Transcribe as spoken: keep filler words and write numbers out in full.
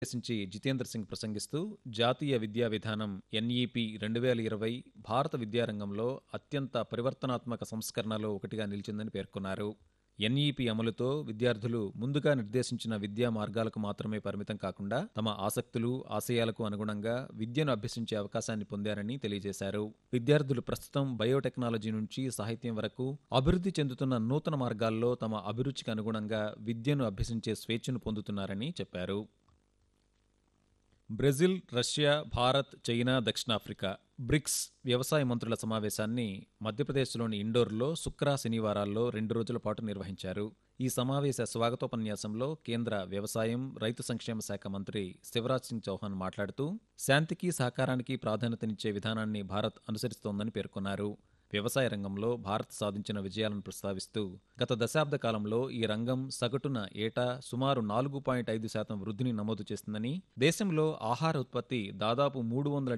ఉద్దేశించి జితేంద్ర సింగ్ ప్రసంగిస్తూ జాతీయ విద్యా విధానం ఎన్ఈపి రెండు వేల ఇరవై భారత విద్యారంగంలో అత్యంత పరివర్తనాత్మక సంస్కరణలో ఒకటిగా నిలిచిందని పేర్కొన్నారు. ఎన్ఈపి అమలుతో విద్యార్థులు ముందుగా నిర్దేశించిన విద్యా మార్గాలకు మాత్రమే పరిమితం కాకుండా తమ ఆసక్తులు, ఆశయాలకు అనుగుణంగా విద్యను అభ్యసించే అవకాశాన్ని పొందారని తెలియజేశారు. విద్యార్థులు ప్రస్తుతం బయోటెక్నాలజీ నుంచి సాహిత్యం వరకు అభివృద్ధి చెందుతున్న నూతన మార్గాల్లో తమ అభిరుచికి అనుగుణంగా విద్యను అభ్యసించే స్వేచ్ఛను పొందుతున్నారని చెప్పారు. బ్రెజిల్, రష్యా, భారత్, చైనా, దక్షిణాఫ్రికా బ్రిక్స్ వ్యవసాయ మంత్రుల సమావేశాన్ని మధ్యప్రదేశ్లోని ఇండోర్లో శుక్ర, శనివారాల్లో రెండు రోజుల పాటు నిర్వహించారు. ఈ సమావేశ స్వాగతోపన్యాసంలో కేంద్ర వ్యవసాయం, రైతు సంక్షేమ శాఖ మంత్రి శివరాజ్ సింగ్ చౌహాన్ మాట్లాడుతూ శాంతికి, సహకారానికి ప్రాధాన్యతనిచ్చే విధానాన్ని భారత్ అనుసరిస్తోందని పేర్కొన్నారు. వ్యవసాయ రంగంలో భారత్ సాధించిన విజయాలను ప్రస్తావిస్తూ గత దశాబ్ద కాలంలో ఈ రంగం సగటున ఏటా సుమారు నాలుగు పాయింట్ ఐదు శాతం వృద్ధిని నమోదు చేస్తుందని, దేశంలో ఆహార ఉత్పత్తి దాదాపు మూడు వందల